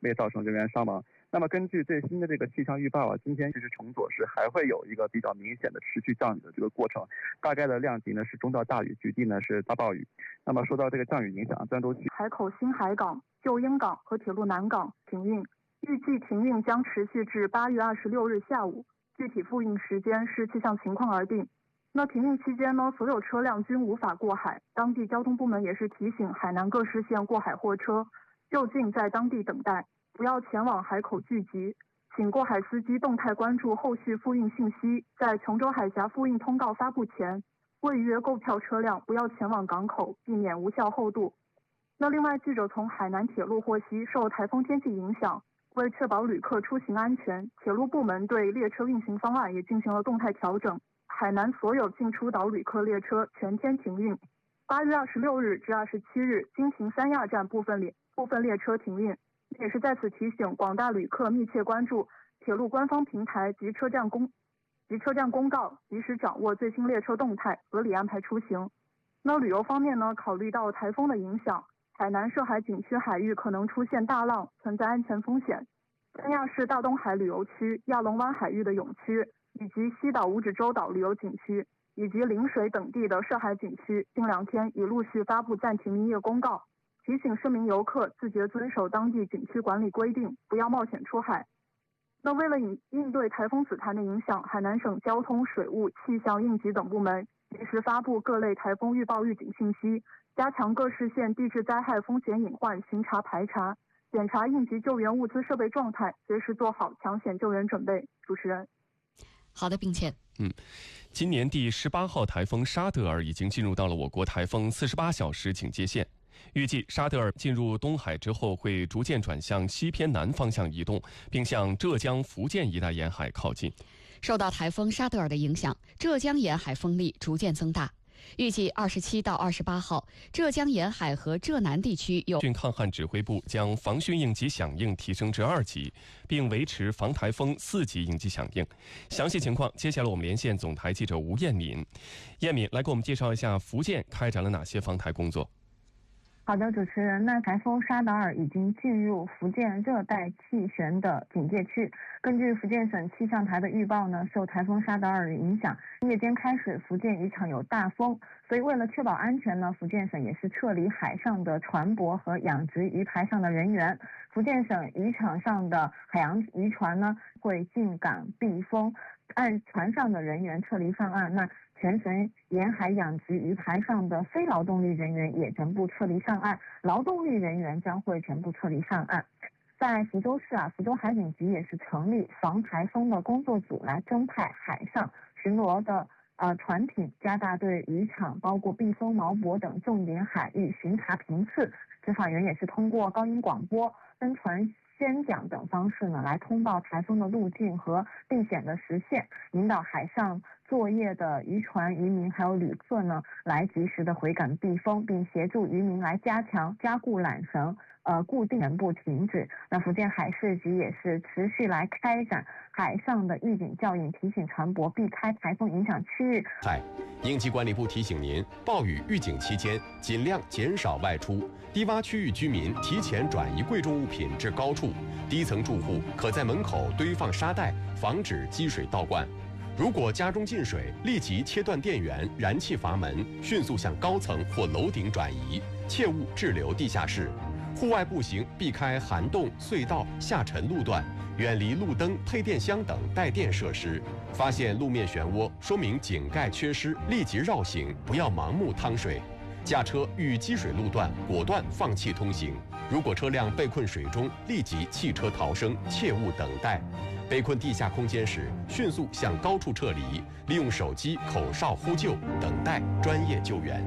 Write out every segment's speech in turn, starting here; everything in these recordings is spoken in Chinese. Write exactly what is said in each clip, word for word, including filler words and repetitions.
未造成人员伤亡。那么根据最新的这个气象预报啊，今天其实崇左市还会有一个比较明显的持续降雨的这个过程，大概的量级呢是中到大雨，局地呢是大暴雨。那么受到这个降雨影响，漳州区海口新海港、旧鹰港和铁路南港停运，预计停运将持续至八月二十六日下午，具体复运时间视气象情况而定。那停运期间呢，所有车辆均无法过海，当地交通部门也是提醒海南各市县过海货车就近在当地等待，不要前往海口聚集，请过海司机动态关注后续复运信息，在琼州海峡复运通告发布前，未预约购票车辆不要前往港口，避免无效后渡。那另外，记者从海南铁路获悉，受台风天气影响，为确保旅客出行安全，铁路部门对列车运行方案也进行了动态调整。海南所有进出岛旅客列车全天停运，八月二十六日至二十七日，经停三亚站部分列部分列车停运。也是在此提醒广大旅客密切关注铁路官方平台及车站公及车站公告，及时掌握最新列车动态，合理安排出行。那旅游方面呢，考虑到台风的影响，海南涉海景区海域可能出现大浪，存在安全风险。三亚市大东海旅游区、亚龙湾海域的泳区，以及西岛五指洲岛旅游景区以及陵水等地的涉海景区，近两天已陆续发布暂停营业公告，提醒市民游客自觉遵守当地景区管理规定，不要冒险出海。那为了应应对台风紫檀的影响，海南省交通、水务、气象、应急等部门及时发布各类台风预报预警信息，加强各市县地质灾害风险隐患巡查排查，检查应急救援物资设备状态，随时做好抢险救援准备。主持人。 好的，并且嗯，今年第十八号台风沙德尔已经进入到了我国台风四十八小时警戒线。预计沙德尔进入东海之后会逐渐转向西偏南方向移动，并向浙江、福建一带沿海靠近。 受到台风沙德尔的影响，浙江沿海风力逐渐增大。预计二十七到二十八号，浙江沿海和浙南地区有军抗旱指挥部将防汛应急响应提升至二级，并维持防台风四级应急响应。详细情况，接下来我们连线总台记者吴艳敏。艳敏来给我们介绍一下福建开展了哪些防台工作。 好的，主持人，那台风沙达尔已经进入福建热带气旋的警戒区。根据福建省气象台的预报呢，受台风沙达尔的影响，夜间开始福建渔场有大风，所以为了确保安全呢，福建省也是撤离海上的船舶和养殖鱼排上的人员。福建省渔场上的海洋渔船呢会进港避风，按船上的人员撤离上岸。那全省沿海养殖鱼排上的非劳动力人员也全部撤离上岸，劳动力人员将会全部撤离上岸。在福州市啊，福州海警局也是成立防台风的工作组，来增派海上巡逻的呃船艇，加大对渔场包括避风锚泊等重点海域巡查频次。执法员也是通过高音广播、宣传宣讲等方式呢，来通报台风的路径和避险的时限，引导海上作业的渔船、渔民还有旅客呢，来及时的回港避风，并协助渔民来加强加固缆绳，呃，固定全部停止。那福建海事局也是持续来开展海上的预警教育，提醒船舶避开台风影响区域。 嗨，应急管理部提醒您，暴雨预警期间尽量减少外出，低洼区域居民提前转移贵重物品至高处，低层住户可在门口堆放沙袋，防止积水倒灌。如果家中进水，立即切断电源、燃气阀门，迅速向高层或楼顶转移，切勿滞留地下室。户外步行避开涵洞、隧道、下沉路段，远离路灯、配电箱等带电设施。发现路面漩涡，说明井盖缺失，立即绕行，不要盲目趟水。驾车遇积水路段，果断放弃通行。如果车辆被困水中，立即弃车逃生，切勿等待。被困地下空间时，迅速向高处撤离，利用手机口哨呼救，等待专业救援。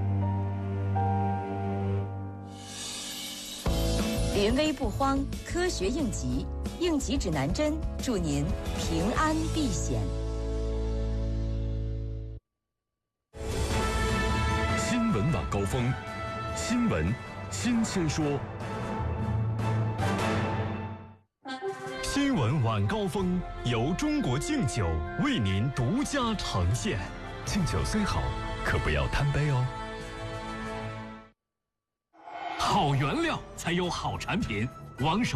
临危不慌，科学应急，应急指南针，祝您平安避险。 新闻晚高峰，新闻新鲜说。新闻晚高峰由中国敬酒为您独家呈现。敬酒虽好，可不要贪杯哦。好原料才有好产品，王守